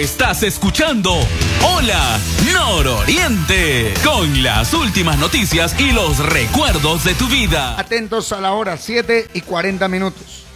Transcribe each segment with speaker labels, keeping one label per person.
Speaker 1: Estás escuchando Hola Nororiente, con las últimas noticias y los recuerdos de tu vida.
Speaker 2: Atentos a la hora, 7:40.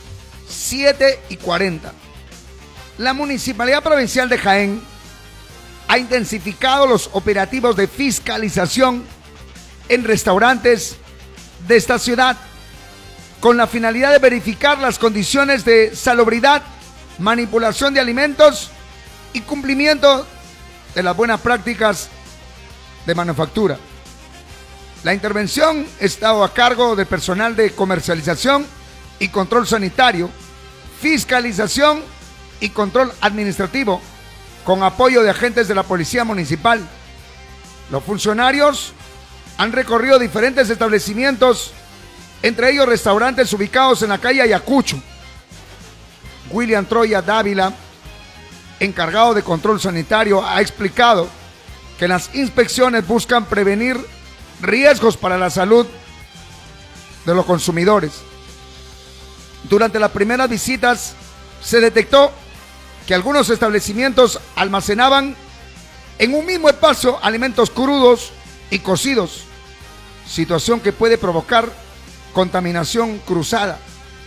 Speaker 2: 7:40. La Municipalidad Provincial de Jaén ha intensificado los operativos de fiscalización en restaurantes de esta ciudad con la finalidad de verificar las condiciones de salubridad, manipulación de alimentos y cumplimiento de las buenas prácticas de manufactura. La intervención ha estado a cargo del personal de comercialización y control sanitario, fiscalización y control administrativo, con apoyo de agentes de la Policía Municipal. Los funcionarios han recorrido diferentes establecimientos, entre ellos restaurantes ubicados en la calle Ayacucho. William Troya Dávila, encargado de control sanitario, ha explicado que las inspecciones buscan prevenir riesgos para la salud de los consumidores. Durante las primeras visitas se detectó que algunos establecimientos almacenaban en un mismo espacio alimentos crudos y cocidos, situación que puede provocar contaminación cruzada.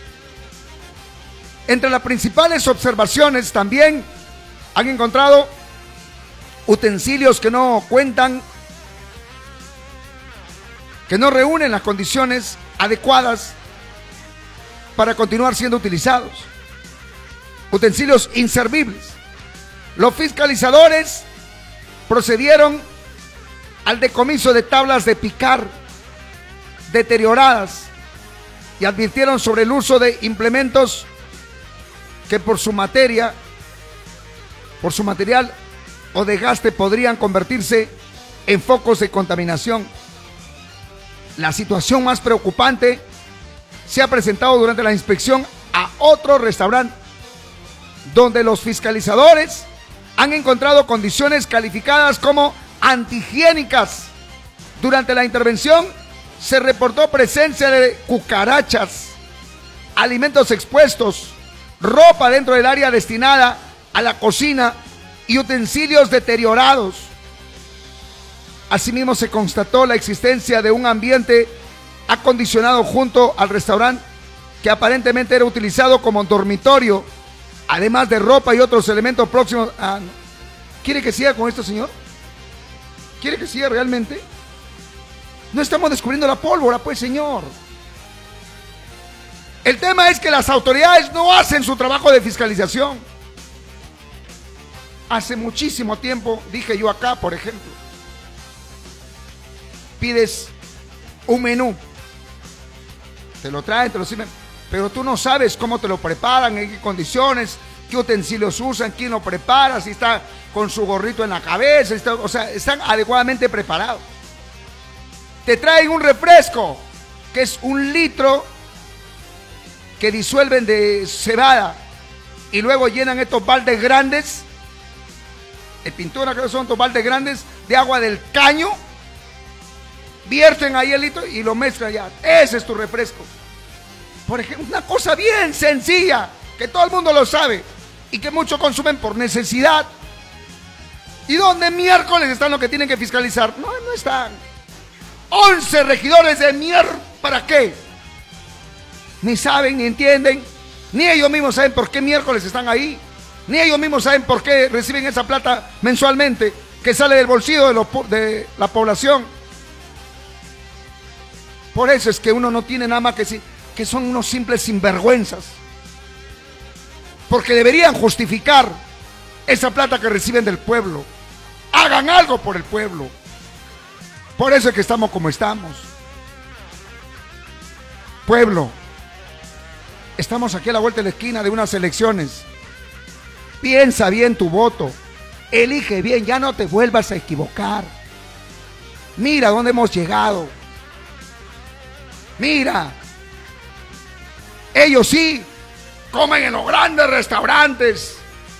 Speaker 2: Entre las principales observaciones también han encontrado utensilios que no reúnen las condiciones adecuadas para continuar siendo utilizados. Utensilios inservibles. Los fiscalizadores procedieron al decomiso de tablas de picar deterioradas y advirtieron sobre el uso de implementos que por su material o desgaste podrían convertirse en focos de contaminación. La situación más preocupante se ha presentado durante la inspección a otro restaurante, donde los fiscalizadores han encontrado condiciones calificadas como antihigiénicas. Durante la intervención se reportó presencia de cucarachas, alimentos expuestos, ropa dentro del área destinada a la cocina y utensilios deteriorados. Asimismo, se constató la existencia de un ambiente acondicionado junto al restaurante que aparentemente era utilizado como dormitorio, además de ropa y otros elementos próximos. ¿Quiere que siga con esto, señor? ¿Quiere que siga realmente? No estamos descubriendo la pólvora, pues, señor. El tema es que las autoridades no hacen su trabajo de fiscalización. Hace muchísimo tiempo, dije yo acá, por ejemplo, pides un menú, te lo traen, te lo sirven, pero tú no sabes cómo te lo preparan, en qué condiciones, qué utensilios usan, quién lo prepara, si está con su gorrito en la cabeza, están adecuadamente preparados. Te traen un refresco, que es 1 litro que disuelven de cebada y luego llenan estos baldes grandes, de pintura, creo que son estos baldes grandes, de agua del caño, vierten ahí el litro y lo mezclan ya. Ese es tu refresco. Por ejemplo, una cosa bien sencilla, que todo el mundo lo sabe y que muchos consumen por necesidad. ¿Y dónde miércoles están los que tienen que fiscalizar? No están. 11 regidores de ¿para qué? Ni saben, ni entienden, ni ellos mismos saben por qué miércoles están ahí, ni ellos mismos saben por qué reciben esa plata mensualmente que sale del bolsillo de la población. Por eso es que uno no tiene nada más que decir que son unos simples sinvergüenzas, porque deberían justificar esa plata que reciben del pueblo. Hagan algo por el pueblo. Por eso es que estamos como estamos. Pueblo, estamos aquí a la vuelta de la esquina de unas elecciones. Piensa bien tu voto, elige bien, ya no te vuelvas a equivocar. Mira dónde hemos llegado. Mira, ellos sí comen en los grandes restaurantes,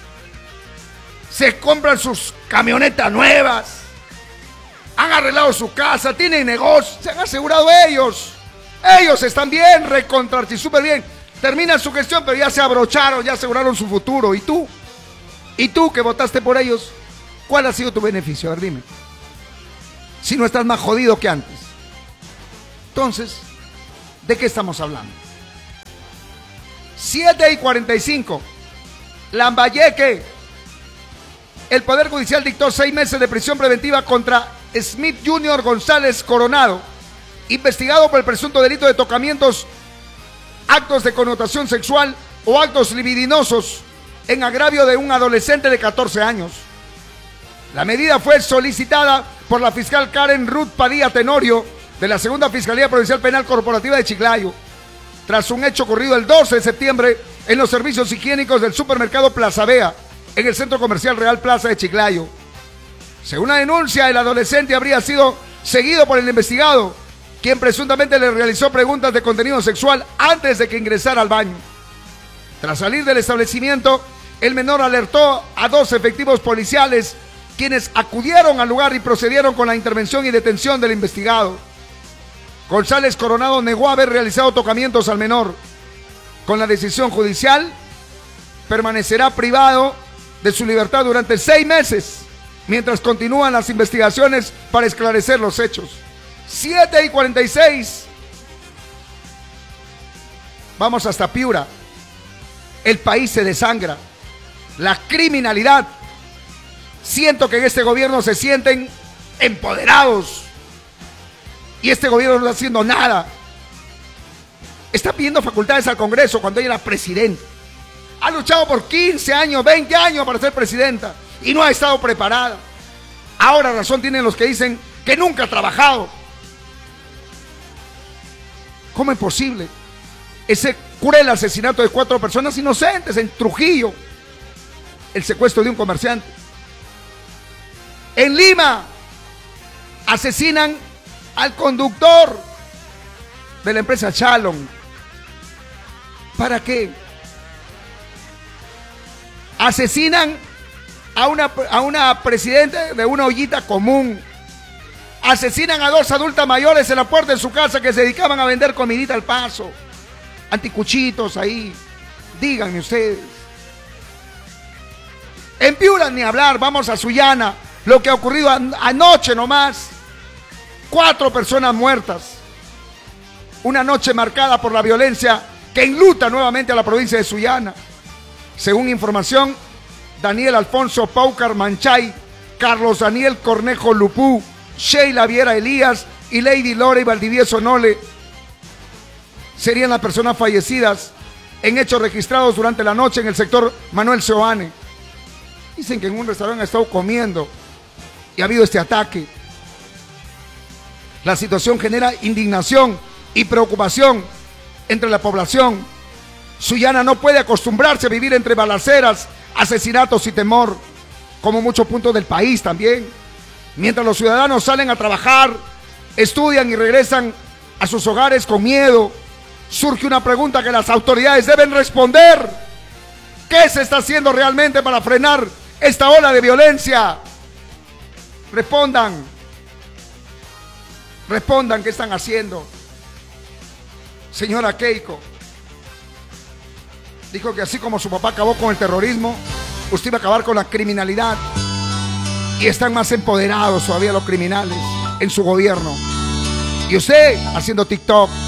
Speaker 2: se compran sus camionetas nuevas, han arreglado su casa, tienen negocio, se han asegurado ellos. Ellos están bien, súper bien. Terminan su gestión, pero ya se abrocharon, ya aseguraron su futuro. ¿Y tú? Y tú que votaste por ellos, ¿cuál ha sido tu beneficio? A ver, dime. Si no estás más jodido que antes. Entonces, ¿de qué estamos hablando? 7:45. Lambayeque. El Poder Judicial dictó 6 meses de prisión preventiva contra Smith Jr. González Coronado, investigado por el presunto delito de tocamientos, actos de connotación sexual o actos libidinosos en agravio de un adolescente de 14 años. La medida fue solicitada por la fiscal Karen Ruth Padilla Tenorio de la Segunda Fiscalía Provincial Penal Corporativa de Chiclayo, tras un hecho ocurrido el 12 de septiembre en los servicios higiénicos del supermercado Plaza Vea, en el Centro Comercial Real Plaza de Chiclayo. Según la denuncia, el adolescente habría sido seguido por el investigado, quien presuntamente le realizó preguntas de contenido sexual antes de que ingresara al baño. Tras salir del establecimiento, el menor alertó a 2 efectivos policiales, quienes acudieron al lugar y procedieron con la intervención y detención del investigado. González Coronado negó haber realizado tocamientos al menor. Con la decisión judicial, permanecerá privado de su libertad durante 6 meses, mientras continúan las investigaciones para esclarecer los hechos. 7:46. Vamos hasta Piura. El país se desangra. La criminalidad. Siento que en este gobierno se sienten empoderados. Y este gobierno no está haciendo nada. Está pidiendo facultades al Congreso cuando ella era presidenta. Ha luchado por 15 años, 20 años para ser presidenta y no ha estado preparada. Ahora razón tienen los que dicen que nunca ha trabajado. ¿Cómo es posible? Ese cruel asesinato de 4 personas inocentes en Trujillo. El secuestro de un comerciante. En Lima asesinan al conductor de la empresa Chalon. ¿Para qué? Asesinan a una presidenta de una ollita común. Asesinan a 2 adultas mayores en la puerta de su casa que se dedicaban a vender comidita al paso. Anticuchitos ahí. Díganme ustedes. En Piura ni hablar, vamos a Sullana. Lo que ha ocurrido anoche nomás. 4 personas muertas. Una noche marcada por la violencia que enluta nuevamente a la provincia de Sullana. Según información, Daniel Alfonso Paucar Manchay, Carlos Daniel Cornejo Lupú, Sheila Viera Elías y Lady Lore Valdivieso Nole serían las personas fallecidas en hechos registrados durante la noche en el sector Manuel Seoane. Dicen que en un restaurante han estado comiendo y ha habido este ataque. La situación genera indignación y preocupación entre la población. Sullana no puede acostumbrarse a vivir entre balaceras, asesinatos y temor, como muchos puntos del país también. Mientras los ciudadanos salen a trabajar, estudian y regresan a sus hogares con miedo, surge una pregunta que las autoridades deben responder. ¿Qué se está haciendo realmente para frenar esta ola de violencia? Respondan. Respondan qué están haciendo. Señora Keiko dijo que así como su papá acabó con el terrorismo, usted iba a acabar con la criminalidad. Y están más empoderados todavía los criminales en su gobierno. Y usted haciendo TikTok,